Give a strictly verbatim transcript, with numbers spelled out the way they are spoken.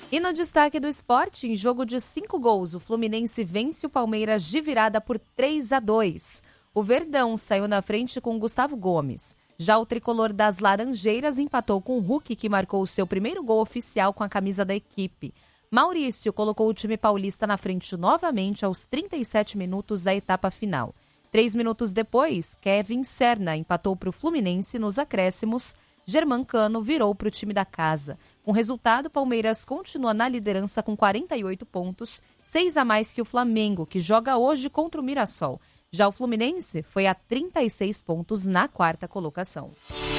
E no destaque do esporte, em jogo de cinco gols, o Fluminense vence o Palmeiras de virada por três a dois. O Verdão saiu na frente com Gustavo Gomes. Já o tricolor das Laranjeiras empatou com o Hulk, que marcou o seu primeiro gol oficial com a camisa da equipe. Maurício colocou o time paulista na frente novamente aos trinta e sete minutos da etapa final. Três minutos depois, Kevin Serna empatou para o Fluminense nos acréscimos. Germancano virou para o time da casa. Com o resultado, o Palmeiras continua na liderança com quarenta e oito pontos, seis a mais que o Flamengo, que joga hoje contra o Mirassol. Já o Fluminense foi a trinta e seis pontos na quarta colocação.